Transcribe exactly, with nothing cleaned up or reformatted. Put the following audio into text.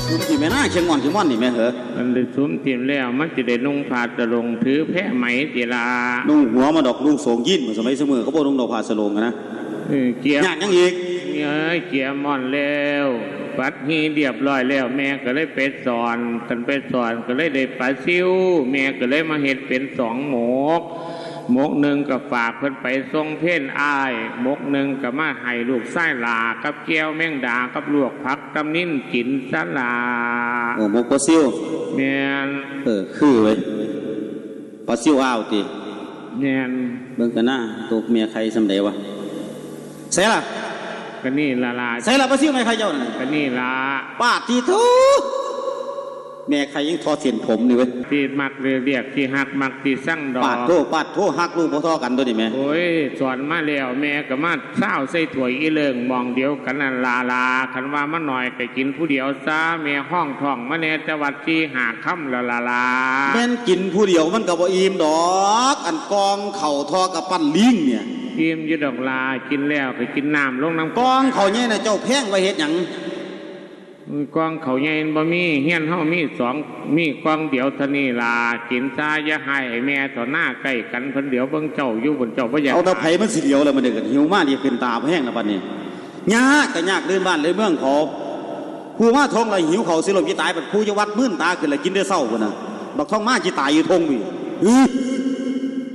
ซุ้มที่แม่น่าเชียงม่อนเชียงม่อนนี่แม่เหรอมันได้ซุ้มเตรียมแล้วมันจะได้นุ่งผ้าสลงถือแพะไหมเจลานุ่งหัวมาดอกนุ่งโสงยินเหมือนสมัยเสมอเขาบอกนุ่งดอกผ้าสลงนะเกี่ยยากยังอีกเอ้ยเกี่ยม่อนแล้วปัดฮีเรียบร้อยแล้วแม่ก็เลยไปสอนกันไปสอนก็เลยได้ปลาซิวแม่ก็เลยมาเห็ดเป็นสองหมกหมกหนึ่งกับฝากเพิ่นไปทรงเพ่นอ้ายหมกหนึ่งกับมาให้ลูกไส้ลากับแก้วแมงดากับลวกผักตำนิ่นกินซะลาโอ้หมกปลาซิวแม่นเออคือเว้ยปลาซิวอ้าวติแม่นเบิ่งกันหน้าตัวเมียใครสำเร็จวะใส่ละก็นี่ละลาใส่ละปลาซิวไม่ใครเจ้าน่ะก็นี่ละปาดที่ทุกแม่ใครยังทอเสียนผมนี่เว้ยที่มักเรียกที่หักมักที่สั่งดอกปาดโทปาดโทหักลูกพ่อทอกันตัวนี่แม่โอ้ยสอนมาแล้วแม่ก็มาเศร้าใส่ถ้วยอีเลิงมองเดียวกันนั่นลาลาคันว่ามันหน่อยไปกินผู้เดียวซะแม่ห้องท้องมาเนี่ยจังหวัดที่หาค่ำละลาลาแม่นกินผู้เดียวมันกับว่าอิ่มดอกอันกองเข่าทอกับปั้นลิงเนี่ยอิ่มอยู่ดอกลากินแล้วไปกินน้ำลงน้ำกองเข่าเนี่ยนะเจ้าแพงไว้เฮ็ดหยังกองเขาใหญ่บ่มีเฮียนเฮามีสองมีกองเดียวเท่านี้ล่ะกินซาอย่าให้แม่ต่อหน้าใกล้กันเพิ่นเดี๋ยวเบิ่งเจ้าอยู่บนเจ้าบ่อยากเอาตะไผมันสิเดียวแล้วมันเด้อหิวมาดีขึ้นตาแห้งแล้วบัดนี้ยากก็ยากเดินบ้านเลยเมืองขอผู้มาทงแล้วหิวเขาสิลมสิตายบัดผู้จะวัดมื่นตาขึ้นแล้วกินได้เศร้าพุ่นน่ะดอกทองมาสิตายอยู่ทงนี่